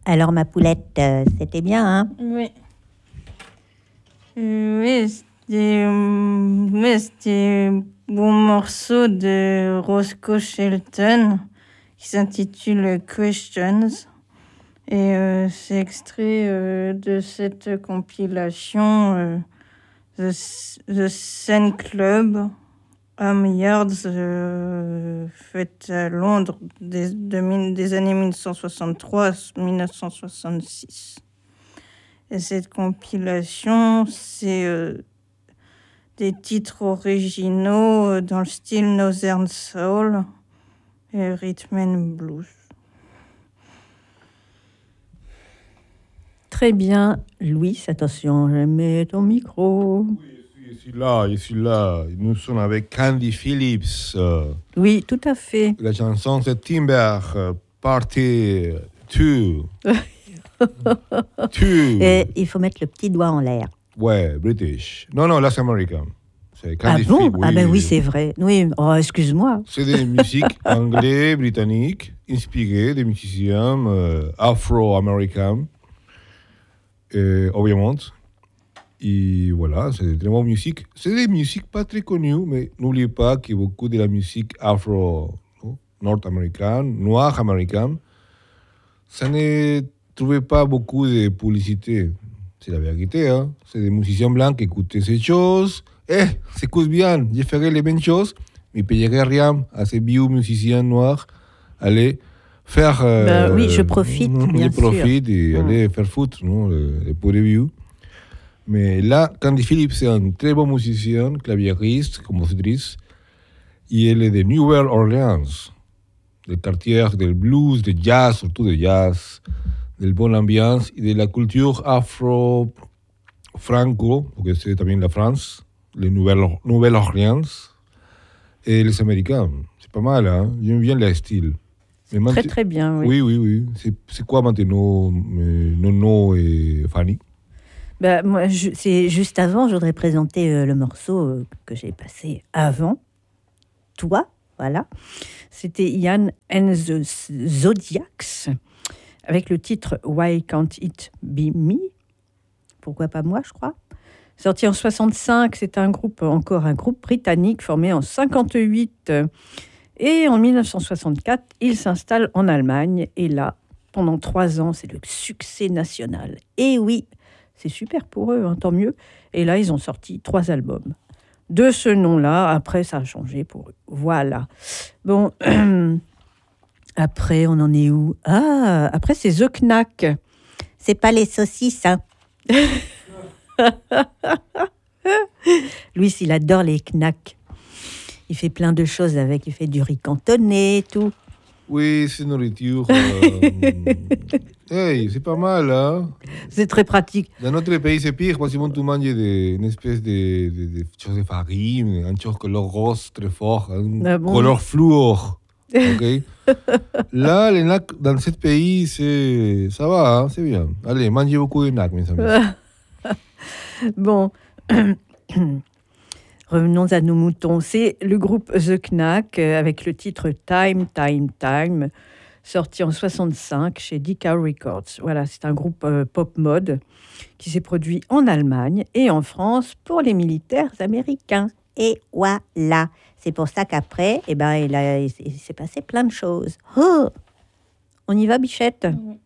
Alors, ma poulette, c'était bien, hein? Oui. Oui, c'était un bon morceau de Roscoe Shelton qui s'intitule Questions. Et c'est extrait de cette compilation The Sun Club Home Yards, faite à Londres des années 1963 à 1966. Et cette compilation, c'est des titres originaux dans le style Northern Soul et Rhythm and Blues. Très bien, Louis, attention, je mets ton micro. Oui, je suis là. Nous sommes avec Candy Phillips. Oui, tout à fait. La chanson, c'est Timber, Party 2. Et il faut mettre le petit doigt en l'air. Ouais, British. Non, là, c'est américain. C'est Candy Ah bon? Phillips. Ah ben oui, c'est vrai. Oui, oh, excuse-moi. C'est des musiques anglais, britanniques, inspirées des musiciens afro-américains, obviamente. Et voilà, c'est des très bonnes musiques. C'est des musiques pas très connues, mais n'oubliez pas que beaucoup de la musique afro-nord-américaine, noire-américaine, ça ne trouvait pas beaucoup de publicité. C'est la vérité, hein. C'est des musiciens blancs qui écoutaient ces choses. S'écoute bien, je ferai les mêmes choses, mais je ne payerai rien à ces vieux musiciens noirs. Allez faire. Oui, je profite, bien sûr. Je profite et aller faire foutre, non, les pauvres vieux. Mais là, Candy Phillips, c'est un très bon musicien, claviériste, compositrice. Et elle est de New Orleans, du quartier del blues, du jazz, surtout du jazz, de bonne ambiance et de la culture afro-franco, parce que c'est también la France, les Nouvelle-Orléans et les Américains. C'est pas mal, hein? J'aime bien le style. Très, très bien, oui. Oui. C'est quoi maintenant, Nono et Fanny? Moi, c'est juste avant, je voudrais présenter le morceau que j'ai passé avant. Toi, voilà. C'était Ian and the Zodiacs, avec le titre Why Can't It Be Me? Pourquoi pas moi, je crois. Sorti en 65, c'est encore un groupe britannique formé en 58. Et en 1964, il s'installe en Allemagne. Et là, pendant 3 ans, c'est le succès national. Et oui, c'est super pour eux, hein, tant mieux. Et là, ils ont sorti 3 albums. De ce nom-là, après, ça a changé pour eux. Voilà. Bon, après, on en est où? Ah, après, c'est The Knack. C'est pas les saucisses, hein. Louis, il adore les knacks. Il fait plein de choses avec. Il fait du riz cantonné et tout. Oui, c'est nourriture. C'est pas mal, hein? C'est très pratique. Dans notre pays, c'est pire parce que tu manges une espèce de chose de farine, un chose couleur rose très fort, un couleur fluor. Okay? Là, les NAC dans ce pays, ça va, hein? C'est bien. Allez, mangez beaucoup de NAC, mes amis. Bon, revenons à nos moutons. C'est le groupe The Knack avec le titre Time, Time, Time, sorti en 65 chez Decca Records. Voilà, c'est un groupe pop mode qui s'est produit en Allemagne et en France pour les militaires américains. Et voilà, c'est pour ça qu'après, il s'est passé plein de choses. Oh, on y va, Bichette? Oui.